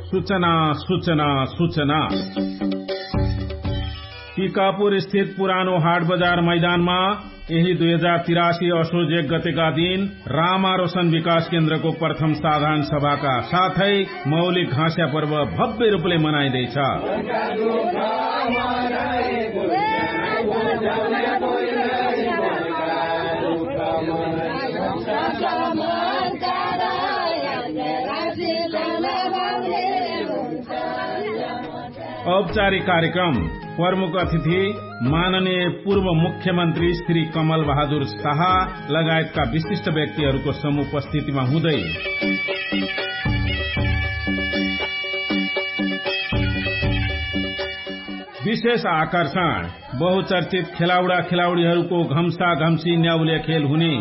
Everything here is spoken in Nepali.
सूचना सूचना सूचना टीकापुर स्थित पुरानो हाट बजार मैदानमा यही 2083 असोज 1 गतेका दिन रामा रोशन विकास केन्द्रको प्रथम साधारण सभाका साथै मौलिक घाँस्या पर्व भव्य रूपले मनाइँदैछ। औपचारिक कार्यक्रम प्रमुख अतिथि माननीय पूर्व मुख्यमन्त्री श्री कमल बहादुर शाह लगायतका विशिष्ट व्यक्तिहरूको समुपस्थितिमा हुँदै विशेष आकर्षण बहुचर्चित खेलाउडा खेलाउडीहरूको घम्सा घम्सी न्याउले खेल हुने